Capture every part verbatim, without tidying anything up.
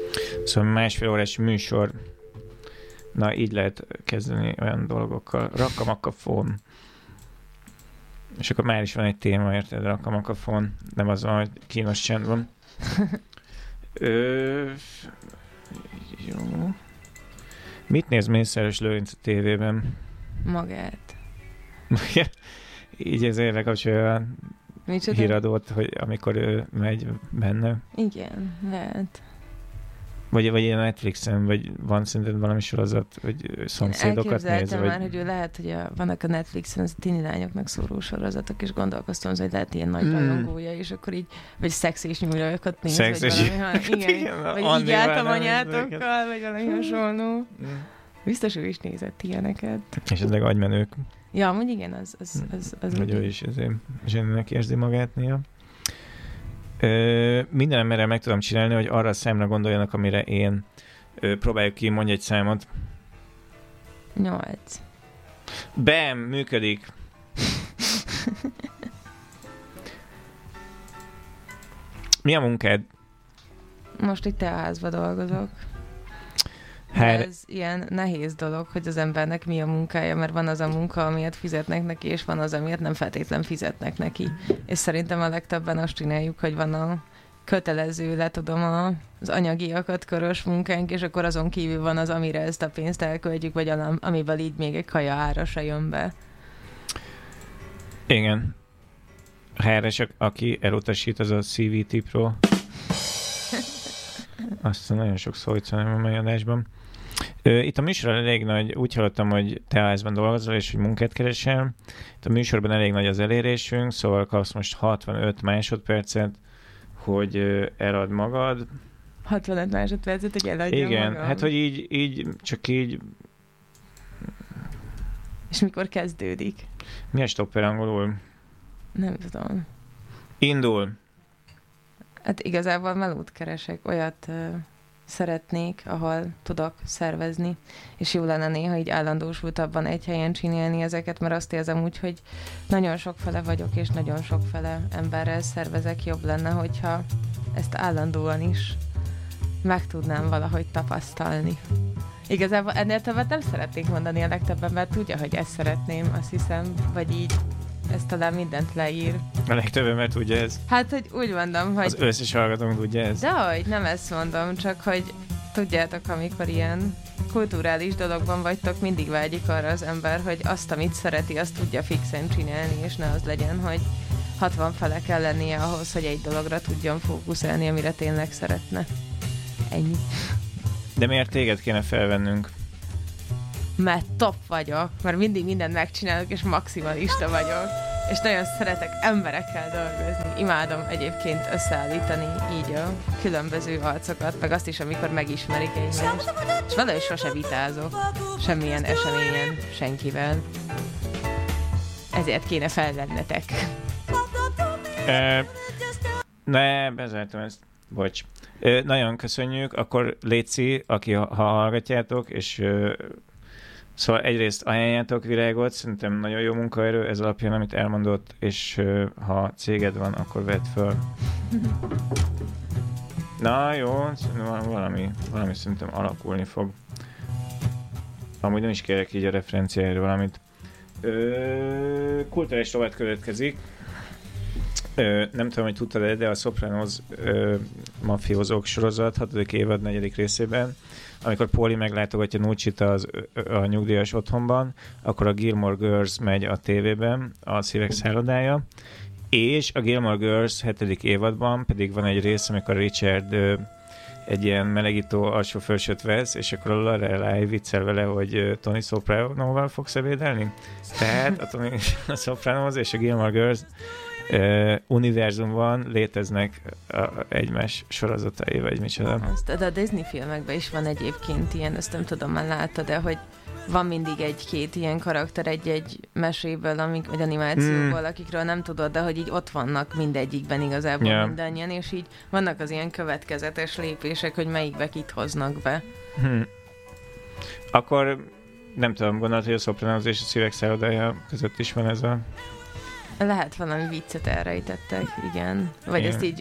Szóval másfél órás műsor. Na, így lehet kezdeni olyan dolgokkal. Rakamakafon. És akkor már is van egy téma, érted? Rakamakafon. Nem az van, hogy kínos csend van. Ö... Jó. Mit néz Mészáros Lőrinc a tévében? Magát. Így ezért lekapcsolja a híradót, hogy amikor ő megy benne. Igen, lehet. Vagy, vagy ilyen Netflixen, vagy van szerinted valami sorozat, hogy szomszédokat néz? Elképzeltem vagy... már, hogy ő lehet, hogy a, vannak a Netflixen az tini lányoknak szóló sorozatok, és gondolkoztam, hogy lehet ilyen nagy rajongója, és akkor így, vagy szex és nyúljakat néz, Szex vagy valami, ha, igen, igen, vagy Anni így álltam anyátokkal, vagy valami hasonló. Biztos ő is nézett ilyeneket. És ezek agymenők. Ja, amúgy igen, az... az, az, az hogy ő is ezért zseninek érzi magát néha. Ö, minden emberrel meg tudom csinálni, hogy arra a számra gondoljanak, amire én ö, próbáljuk ki, mondj egy számot. Nyolc. Bam! Működik. Mi a munkád? Most itt teaházba dolgozok. Her... Ez ilyen nehéz dolog, hogy az embernek mi a munkája, mert van az a munka, amiért fizetnek neki, és van az, amiért nem feltétlen fizetnek neki. És szerintem a legtöbben azt csináljuk, hogy van a kötelező, letudom a, az anyagiakat körös munkánk, és akkor azon kívül van az, amire ezt a pénzt elköltjük, vagy amivel így még egy kaja ára se jön be. Igen. Helyes, aki elutasít, az a cé vé té Pro. Azt nagyon sok szót van a mai adásban. Itt a műsorban elég nagy, úgy hallottam, hogy te házban dolgozol, és hogy munkát keresel. Itt a műsorban elég nagy az elérésünk, szóval kapsz most hatvanöt másodpercet, hogy elad magad. hatvanöt másodpercet, hogy eladjam Igen, magam. hát hogy így, így, csak így... És mikor kezdődik? Mi a stopper angolul? Nem tudom. Indul. Hát igazából melót keresek, olyat uh, szeretnék, ahol tudok szervezni, és jó lenne néha így állandósultabban egy helyen csinálni ezeket, mert azt érzem úgy, hogy nagyon sokfele vagyok, és nagyon sokfele emberrel szervezek, jobb lenne, hogyha ezt állandóan is meg tudnám valahogy tapasztalni. Igazából ennél többet nem szeretnék mondani a legtöbben, mert tudja, hogy ezt szeretném, azt hiszem, vagy így ez talán mindent leír. A legtöbben, mert tudja ez. Hát, hogy úgy mondom, hogy... Az összes hallgatónk tudja ez. Dehogy, nem ezt mondom, csak hogy tudjátok, amikor ilyen kulturális dologban vagytok, mindig vágyik arra az ember, hogy azt, amit szereti, azt tudja fixen csinálni, és ne az legyen, hogy hatvan fele kell lennie ahhoz, hogy egy dologra tudjon fókuszálni, amire tényleg szeretne. Ennyi. De miért téged kéne felvennünk? Mert top vagyok, mert mindig mindent megcsinálok, és maximalista vagyok. És nagyon szeretek emberekkel dolgozni. Imádom egyébként összeállítani így a különböző arcokat, meg azt is, amikor megismerik egymást. És valahogy sose vitázok semmilyen eseményen senkivel. Ezért kéne felvennetek. E, ne, bezártam ezt. Bocs. E, nagyon köszönjük. Akkor Léci, aki ha, ha hallgatjátok, és e, szóval egyrészt ajánljátok Virágot, szerintem nagyon jó munkaerő, ez alapján, amit elmondott, és uh, ha céged van, akkor vedd föl. Na jó, valami, valami szerintem alakulni fog. Amúgy nem is kérek így a referenciájára valamit. Ö, kulturális rovat következik. Ö, nem tudom, hogy tudtad, de a Sopranos ö, mafiózók sorozat hatodik évad negyedik részében, amikor Paulie meglátogatja Nucci-t az, a nyugdíjas otthonban, akkor a Gilmore Girls megy a tévében, a Szívek szállodája, és a Gilmore Girls hetedik évadban pedig van egy rész, amikor Richard ö, egy ilyen melegító alsó fölsőt vesz, és akkor a Lorelai viccel vele, hogy Tony Sopranoval fogsz ebédelni. Tehát a Tony a Sopranos és a Gilmore Girls Uh, univerzumban léteznek uh, egymás sorozatai, vagy micsoda. Azt, de a Disney filmekben is van egyébként ilyen, ezt nem tudom, már láttad, de hogy van mindig egy-két ilyen karakter egy-egy meséből, amik, vagy animációból, mm. akikről nem tudod, de hogy így ott vannak mindegyikben igazából yeah. mindannyian, és így vannak az ilyen következetes lépések, hogy melyikbe kit hoznak be. Hmm. Akkor nem tudom, gondolod, hogy a Sopranos és a Szívek szállodája között is van ez a... Lehet valami viccet elrejtettek, igen. Vagy igen. ezt így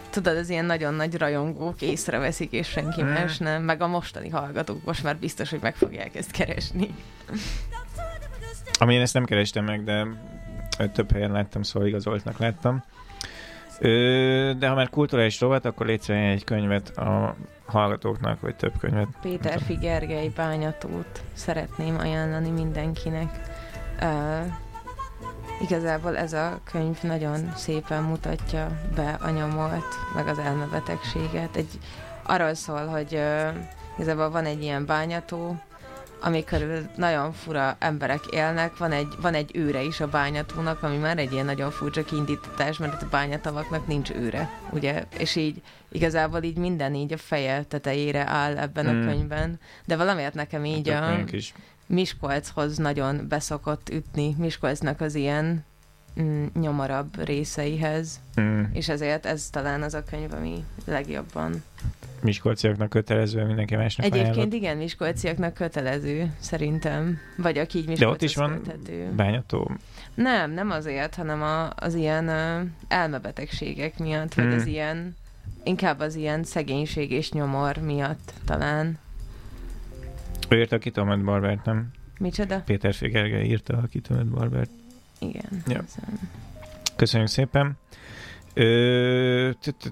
tudod, az ilyen nagyon nagy rajongók észreveszik, és senki mm. más nem, meg a mostani hallgatók most már biztos, hogy meg fogják ezt keresni. Ami én ezt nem kerestem meg, de több helyen láttam, szóval igazoltnak láttam. Ö, de ha már kulturális rovat, akkor légy egy könyvet a hallgatóknak, vagy több könyvet. Péterfi Gergely Bányatót szeretném ajánlani mindenkinek. Uh, igazából ez a könyv nagyon szépen mutatja be a nyomort, meg az elmebetegséget. Egy, arról szól, hogy uh, igazából van egy ilyen bányató, ami körül nagyon fura emberek élnek, van egy, van egy őre is a bányatónak, ami már egy ilyen nagyon furcsa kiindítatás, mert a bányatavaknak nincs őre, ugye? És így igazából így minden így a feje tetejére áll ebben mm. a könyvben, de valamiért nekem így hát a Miskolchoz nagyon beszokott ütni, Miskolcnak az ilyen mm, nyomarabb részeihez, mm. és ezért ez talán az a könyv, ami legjobban. Miskolciaknak kötelező, mindenki másnak Egyébként ajánlott. Igen, miskolciaknak kötelező, szerintem. Vagy aki így Miskolchoz de ott is van köthető. bányató? Nem, nem azért, hanem a, az ilyen uh, elmebetegségek miatt, vagy hmm. az ilyen, inkább az ilyen szegénység és nyomor miatt talán. Ő írta a Kitömött Barbert, nem? Micsoda? Péterfi Gergely írta a Kitömött Barbert. Igen. Ja. Köszönjük szépen. Ö,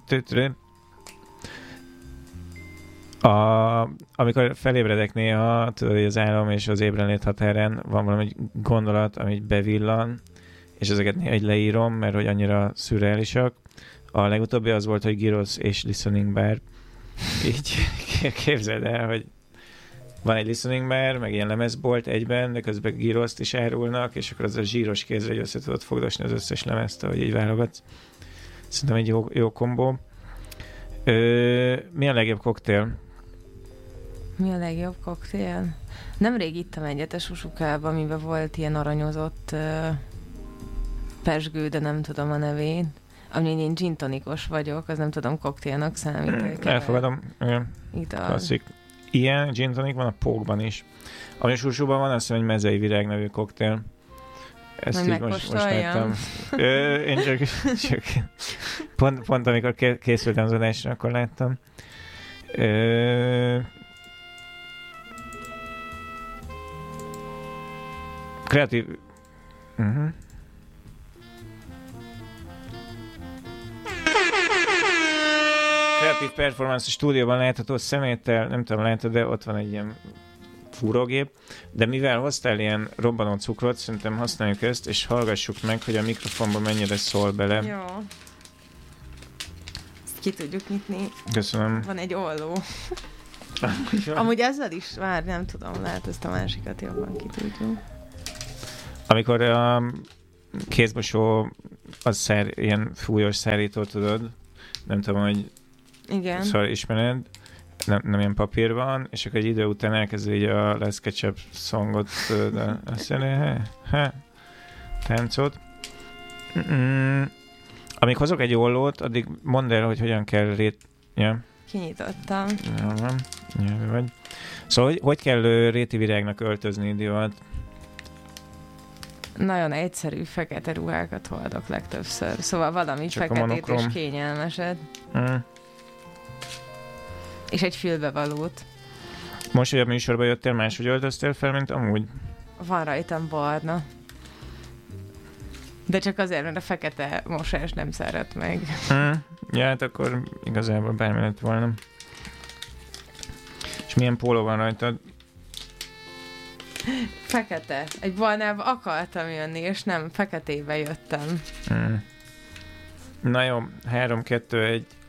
A, amikor felébredek néha, tudod, hogy az álom és az ébrenlét határen van valami gondolat, ami bevillan, és ezeket néha egy leírom, mert hogy annyira szürreálisak. A legutóbbi az volt, hogy Gyrosz és Listening Bar. Így képzeld el, hogy van egy Listening Bar, meg ilyen lemezbolt egyben, de közben Gyroszt is árulnak, és akkor az a zsíros kézre, hogy össze tudod fogdosni az összes lemezt, ahogy így válogatsz. Szerintem egy jó, jó kombó. Ö, mi a legjobb koktél? Mi a legjobb koktél? Nemrég ittam egyet a Susukába, amiben volt ilyen aranyozott uh, pezsgő, de nem tudom a nevét. Amin én gin tonikos vagyok, az nem tudom, koktélnak számít. Mm, elfogadom. Igen. Klasszik. Ilyen gin tonik van a Pókban is. Ami a Susuban van, azt hiszem, egy mezei virág nevű koktél. Ezt így most, most láttam. Ö, én csak, csak pont, pont amikor készültem az adásra, akkor láttam. Ö, kreatív... Uh-huh. Kreatív performance a stúdióban látható szeméttel, nem tudom, látod, de ott van egy ilyen fúrógép, de mivel hoztál ilyen robbanó cukrot, szerintem használjuk ezt, és hallgassuk meg, hogy a mikrofonban mennyire szól bele. Jó. Ezt ki tudjuk nyitni. Köszönöm. Van egy olló. Amúgy ezzel is, már nem tudom, lehet ezt a másikat jobban ki tudjuk. Amikor a kézmosó az szár, ilyen fújós szárító, tudod, nem tudom, hogy igen. Szóval ismered, nem, nem ilyen papír van, és akkor egy idő után elkezd így a Let's Ketchup songot, de azt mondja, he, táncot. Mm-mm. Amíg hozok egy ollót, addig mondd el, hogy hogyan kell rét... Ja. Kinyitottam. Ja, van. Nyelvű vagy. Szóval, hogy, hogy kell réti virágnak öltözni divat? Nagyon egyszerű fekete ruhákat hordok legtöbbször. Szóval valami csak feketét és kényelmeset. Mm. És egy fülbevalót. Most, hogy a műsorba jöttél, máshogy öltöztél fel, mint amúgy? Van rajtam barna. De csak azért, mert a fekete mosás nem szeret meg. Mm. Ja, hát akkor igazából bármi lett volna. És milyen póló van rajtad? Fekete. Egy barnába akartam jönni, és nem, feketébe jöttem. Mm. Na jó, három, kettő, egy,